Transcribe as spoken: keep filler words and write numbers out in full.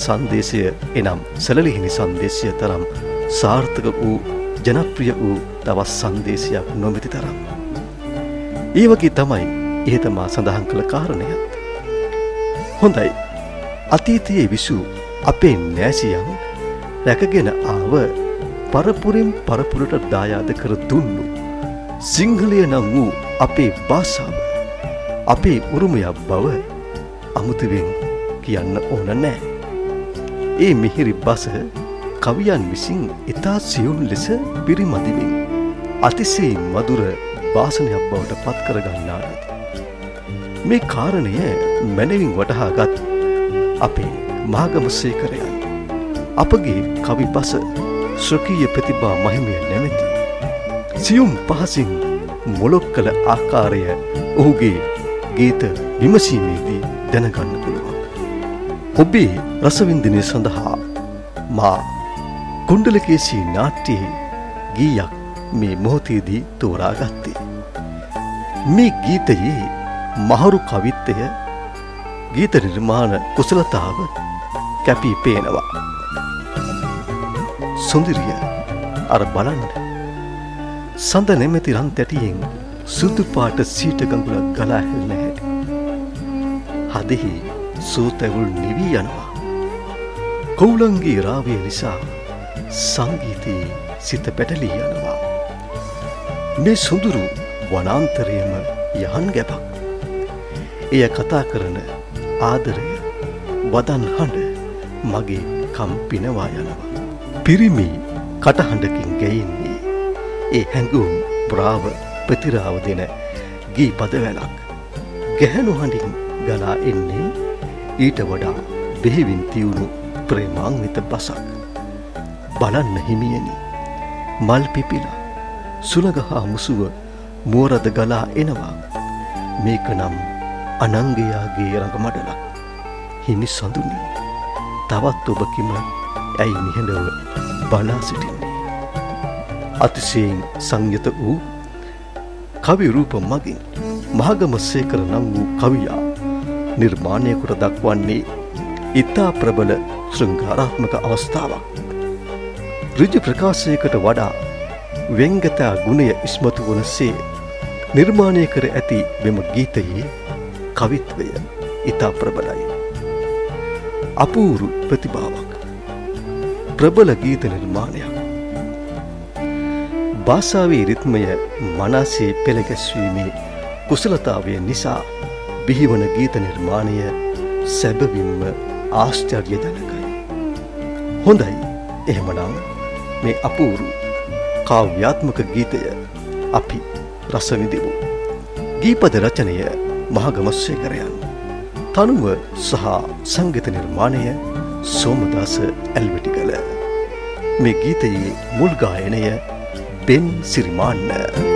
සංදේශය එනම් සැලලිහිණි සංදේශය තරම් සාර්ථක වූ ජනප්‍රිය වූ තවත් සංදේශයක් නොමැති තරම්. ඒ වගේ තමයි ඉහත මා සඳහන් කළ කාරණයත්. හොඳයි, අතීතයේ විසූ අපේ නෑසියන් රැකගෙන ආව පරපුරින් පරපුරට දායාද කර දුන්නු සිංහලය නම් වූ අපේ භාෂාව අපේ උරුමයක් බව අමුතුවෙන් කියන්න ඕන නෑ. ඒ මිහිරි බස කවියන් විසින් ඉතා සියුම් ලෙස පිරිමදිමින් අතිශය මధుර වාසනයක් බවට පත් කර ගන්නාට මේ කාරණය මැනවින් වටහාගත් අපේ මහගම සේකරයන් අපගේ කවි බස ශ්‍රකීය ප්‍රතිභා මහිමය නැමැති සියුම් පහසින් මොලොක් කළ ආකාරය ඔහුගේ ගීත විමසීමේදී දැනගන්න පුළුවන්. ඔබේ රසවින්දනය සඳහා මා කුණ්ඩලකේසී නාට්‍යයේ ගීයක් මේ මොහොතේදී තෝරාගත්තේ. මේ ගීතයේ මහරු කවිත්වය ගීත නිර්මාණ කුසලතාව කැපී පේනවා. සොඳිරිය අර බලන්න සඳ නැමැති රන් තැටියෙන් සුදු පාට සීට ගඟුලක් ගලා හැලෙන හැටි. හදෙහි සූතැවුල් නිවී යනවා. කවුලන්ගේ රාවය නිසා සංගීතයේ සිත පැටලී යනවා. මේ සුඳුරු වනාන්තරයේම යහන් ගැබක්. එය කතා කරන ආදරය වදන් හඬ මගේ කම් පිනවා යනවා. පිරිමි කටහඬකින් ගැයෙන්නේ ඒ හැඟුම් ප්‍රාව ප්‍රතිරාව දෙන ගී පදවැලක්. ගැහැණු හඬින් ගලා එන්නේ ඊට වඩා බෙහෙවින් තියුණු ප්‍රේමාන්විත බසක්. බලන්න හිමියනි, මල් පිපිලා සුලගහා මුසුව මුවරද ගලා එනවා. මේක නම් අනංගයාගේ රඟමඩලක්. හිමි සඳුනි, තවත් ඔබ කිම ඇයි නිහඬව බලා සිටින්නේ? අතිශයින් සංයත වූ කවි රූප මගින් මහගම සේකර නම් වූ කවියා නිර්මාණය කොට දක්වන්නේ ඉතා ප්‍රබල ශෘංගාරාත්මක අවස්ථාවක්. ඍජු ප්‍රකාශයකට වඩා වෙන්ගතා ගුණය ඉස්මතු වනසේ නිර්මාණය කර ඇති මෙම ගීතයේ කවිත්වය ඉතා ප්‍රබලයි. අපූරු ප්‍රතිභාවක්, ප්‍රබල ගීත නිර්මාණයක්. භාෂාවේ රිද්මය මනසේ පෙළගැස්වීමේ කුසලතාවය නිසා බිහිවන ගීත නිර්මාණය සැබවින්ම ආශ්චර්යජනකයි. හොඳයි, එහෙමනම් මේ අපූරු කාව්‍යාත්මක ගීතය අපි රස විඳිමු. ගීපද රචනය මහගම සේකරයන්, තනුව සහ සංගීත නිර්මාණය සෝමදාස ඇල්විටිගල. මේ ගීතයේ මුල් ගායනය බෙන් සිරිමාන්න.